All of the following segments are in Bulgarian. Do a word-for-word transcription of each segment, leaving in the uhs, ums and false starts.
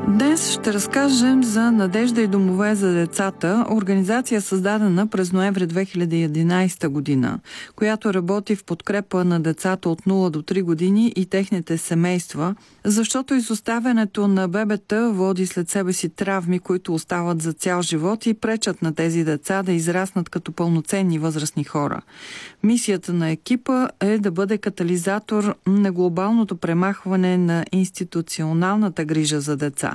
Днес ще разкажем за Надежда и домове за децата, организация създадена през ноември две хиляди и единадесета година, която работи в подкрепа на децата от нула до три години и техните семейства, защото изоставянето на бебета води след себе си травми, които остават за цял живот и пречат на тези деца да израснат като пълноценни възрастни хора. Мисията на екипа е да бъде катализатор на глобалното премахване на институционалната грижа за деца.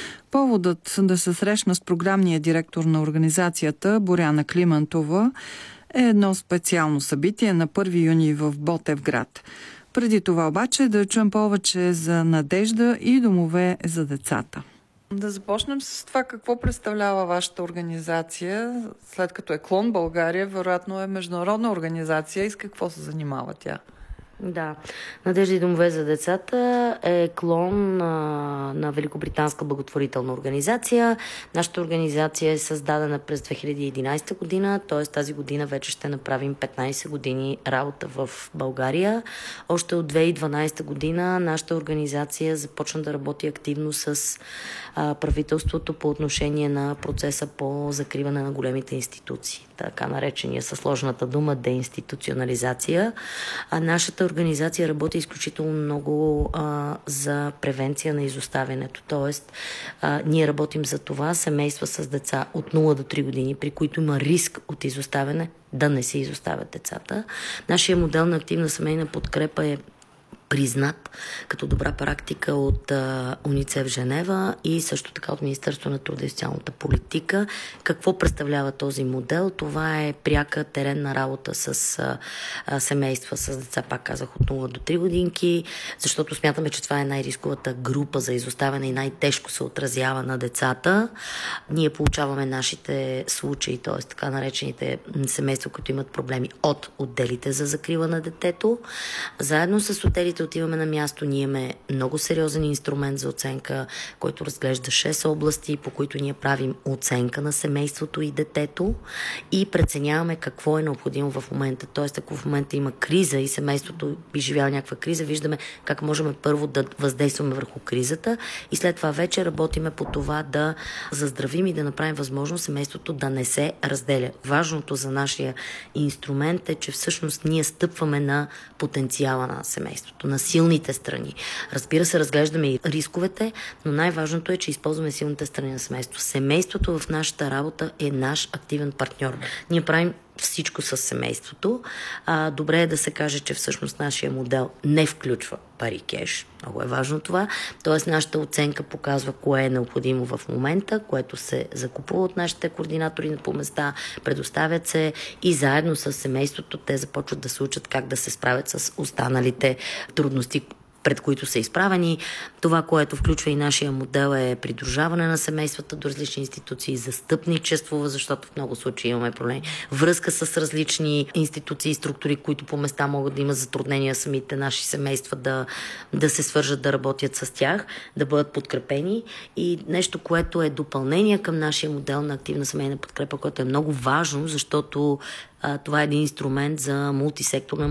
Поводът да се срещна с програмния директор на организацията Боряна Климантова е едно специално събитие на първи юни в Ботевград. Преди това обаче да чуем повече за Надежда и домове за децата. Да започнем с това какво представлява вашата организация, след като е клон България, вероятно е международна организация и с какво се занимава тя? Да, Надежда и домове за децата е клон а, на Великобританска благотворителна организация. Нашата организация е създадена през две хиляди и единадесета година, т.е. тази година вече ще направим петнадесет години работа в България. Още от две хиляди и дванадесета година нашата организация започна да работи активно с а, правителството по отношение на процеса по закриване на големите институции. Така наречения със сложната дума деинституционализация. А нашата организация работи изключително много а, за превенция на изоставянето. Тоест, а, ние работим за това семейства с деца от нула до три години, при които има риск от изоставяне, да не се изоставят децата. Нашия модел на активна семейна подкрепа е признат като добра практика от а, УНИЦЕФ Женева и също така от Министерство на труда и социалната политика. Какво представлява този модел? Това е пряка теренна работа с а, а, семейства с деца, пак казах, от нула до три годинки, защото смятаме, че това е най-рисковата група за изоставяне и най-тежко се отразява на децата. Ние получаваме нашите случаи, т.е. така наречените семейства, които имат проблеми от отделите за закрила на детето. Заедно с отделите отиваме на място. Ние имаме много сериозен инструмент за оценка, който разглежда шест области, по които ние правим оценка на семейството и детето и преценяваме какво е необходимо в момента. Тоест, ако в момента има криза и семейството изживява някаква криза, виждаме как можем първо да въздействаме върху кризата и след това вече работиме по това да заздравим и да направим възможно семейството да не се разделя. Важното за нашия инструмент е, че всъщност ние стъпваме на потенциала на семейството, на силните страни. Разбира се, разглеждаме и рисковете, но най-важното е, че използваме силните страни на семейството. Семейството в нашата работа е наш активен партньор. Ние правим всичко с семейството. А, добре е да се каже, че всъщност нашия модел не включва пари кеш. Много е важно това. Тоест, нашата оценка показва кое е необходимо в момента, което се закупува от нашите координатори по места, предоставят се и заедно с семейството те започват да се учат как да се справят с останалите трудности, пред които са изправени. Това, което включва и нашия модел е придружаване на семействата до различни институции, застъпничество, защото в много случаи имаме проблеми, връзка с различни институции и структури, които по места могат да имат затруднения самите наши семейства да, да се свържат, да работят с тях, да бъдат подкрепени. И нещо, което е допълнение към нашия модел на активна семейна подкрепа, което е много важно, защото а, това е един инструмент за мултисекторна